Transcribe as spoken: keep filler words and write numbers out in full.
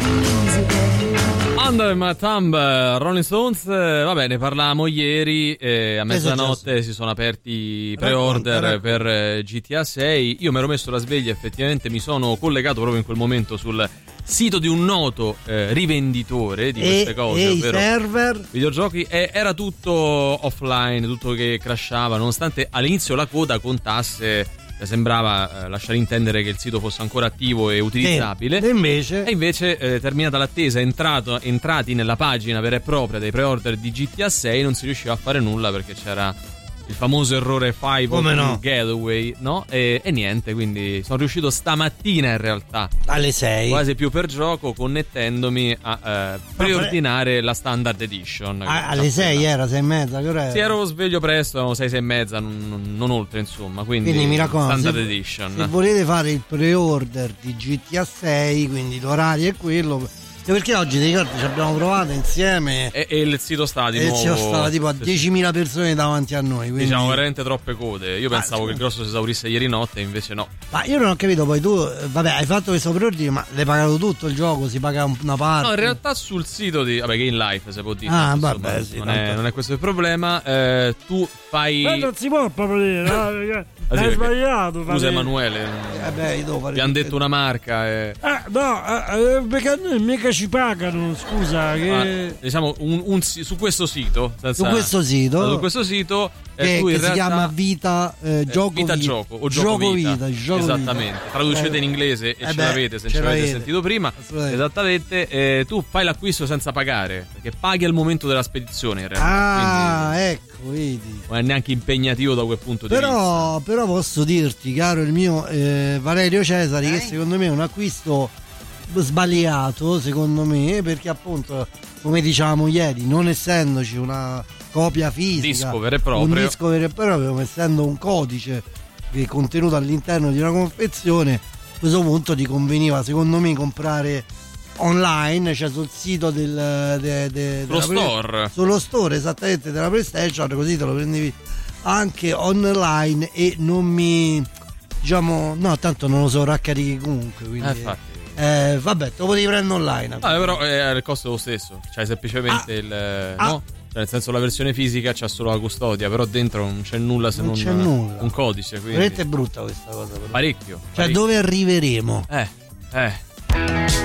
Under My Thumb, Rolling Stones. Va bene, parlavamo ieri, eh, a mezzanotte si sono aperti pre-order racconta, racconta. per eh, G T A sei. Io mi ero messo la sveglia, effettivamente mi sono collegato proprio in quel momento sul sito di un noto eh, rivenditore di queste e, cose, e ovvero i server videogiochi, e era tutto offline, tutto che crashava, nonostante all'inizio la coda contasse. Sembrava eh, lasciare intendere che il sito fosse ancora attivo e utilizzabile, e invece, e invece eh, terminata l'attesa, entrato, entrati nella pagina vera e propria dei pre-order di G T A sei, non si riusciva a fare nulla perché c'era il famoso errore five no? Gateway, no? E, e niente, quindi sono riuscito stamattina in realtà alle sei, quasi più per gioco, connettendomi a eh, preordinare la Standard Edition. Ah, alle sei era sei e mezza, che ora era? Sì, ero sveglio presto, erano sei, sei e mezza, non, non oltre, insomma, quindi, quindi mi raccomando, Standard se, Edition. Se volete fare il pre-order di G T A sei, quindi l'orario è quello, perché oggi ti ricordi ci abbiamo provato insieme e, e il sito sta di e nuovo, il sito stava tipo a diecimila persone davanti a noi, quindi diciamo veramente troppe code. Io pensavo ah, che il grosso si esaurisse ieri notte, invece no. Ma io non ho capito, poi tu vabbè hai fatto questo preordine, ma l'hai pagato tutto il gioco? Si paga una parte? No, in realtà sul sito di vabbè Game Life si può dire, ah insomma, vabbè sì, non, è, non è questo il problema. eh, tu fai, ma non si può proprio dire, no? Perché ah, sì, hai sbagliato. Scusa Emanuele, eh beh, ti hanno detto una marca e... ah no, eh, perché a noi mica ci pagano, scusa, che ah, diciamo un, un, su questo sito senza, su questo sito su questo sito che, eh, tu che in si realtà, chiama Vita eh, Gioco Vita Vita Gioco o Gioco, Gioco Vita, Vita Gioco esattamente, Vita. traducete eh, in inglese e eh ce beh, l'avete se ce ce l'avete l'avete sentito prima, esattamente. eh, tu fai l'acquisto senza pagare perché paghi al momento della spedizione in realtà, ah ecco, vedi, non è neanche impegnativo da quel punto di però, vista. Però posso dirti, caro il mio eh, Valerio Cesari, eh? che secondo me è un acquisto sbagliato, secondo me, perché appunto come dicevamo ieri, non essendoci una copia fisica, disco vero e proprio, un disco vero e proprio, essendo un codice che è contenuto all'interno di una confezione, a questo punto ti conveniva secondo me comprare online, cioè sul sito del de, de, sullo store play, sullo store esattamente della PlayStation, così te lo prendevi anche online e non mi, diciamo, no, tanto non lo so raccarichi comunque, quindi eh, infatti. Eh, vabbè, te lo potevi prendere online. Ah, però è il costo lo stesso, cioè semplicemente ah, il ah, no? Cioè, nel senso la versione fisica c'ha solo la custodia, però dentro non c'è nulla se non, non c'è nulla. Un codice, quindi veramente è brutta questa cosa però. Parecchio, cioè parecchio. Dove arriveremo? Eh, eh